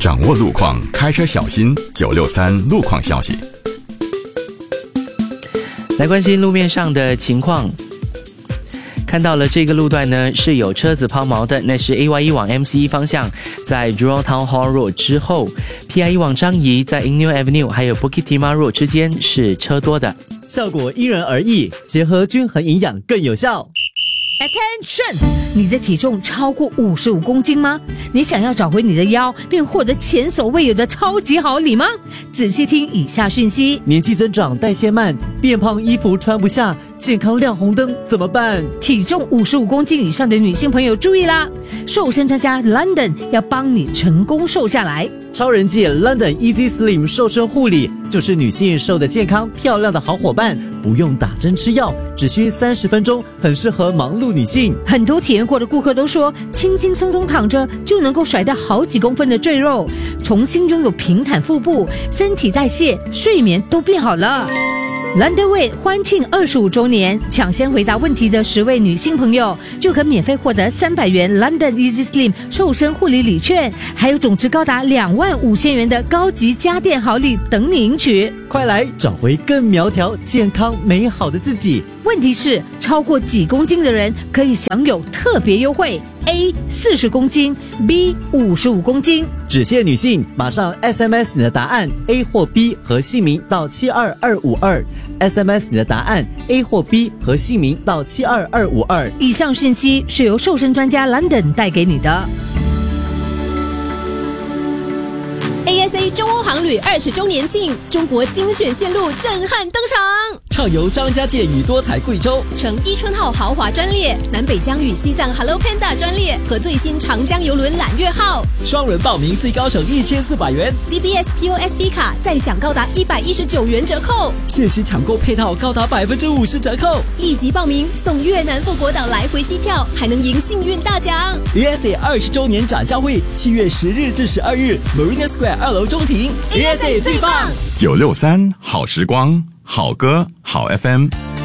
掌握路况，开车小心。963路况消息。 来关心路面上的情况。看到了这个路段呢是有车子抛锚的，那是 AY1 往 MC1 方向，在 Jurong Town Hall Road 之后 PI1 往张掖在 Ingnew Avenue 还有 Bukit Timah Road 之间是车多的。 效果因人而异，结合均衡营养更有效。 Attention！ 你的体重超过55公斤吗？你想要找回你的腰，并获得前所未有的超级好礼吗？仔细听以下讯息： 年纪增长，代谢慢，变胖，衣服穿不下，健康亮红灯，怎么办？ 体重55公斤以上的女性朋友注意啦！瘦身专家 London 要帮你成功瘦下来。 超人气 London Easy Slim 瘦身护理就是女性瘦得健康漂亮的好伙伴，不用打针吃药，只需30分钟，很适合忙碌女性。 很多体验过的顾客都说，轻轻松松躺着就能够甩掉好几公分的赘肉，重新拥有平坦腹部，身体代谢、睡眠都变好了。London Way 欢庆25周年，抢先回答问题的10位女性朋友就可免费获得300元 London Easy Slim 瘦身护理礼券，还有总值高达25000元的高级家电好礼等你赢取。 快来找回更苗条、健康、美好的自己。 问题是，超过几公斤的人可以享有特别优惠。A 40公斤 B 55公斤， 只限女性，马上 SMS 你的答案 A 或 B 和姓名到72252 SMS 你的答案 A 或 B 和姓名到72252。 以上信息是由瘦身专家 London 带给你的。 ASA 中欧航旅20周年庆，中国精选线路震撼登场。 畅游张家界与多彩贵州， 乘伊春号豪华专列，南北疆与西藏 Hello Panda 专列和最新长江邮轮揽月号， 双人报名最高省1400元 DBS POSB 卡再享高达119元折扣， 限时抢购配套高达50%折扣， 立即报名送越南富国岛来回机票，还能赢幸运大奖。 ASA 20周年展销会7月10日至12日 Marina Square 2楼中庭， ASA 最棒。 963好时光，好歌好 FM。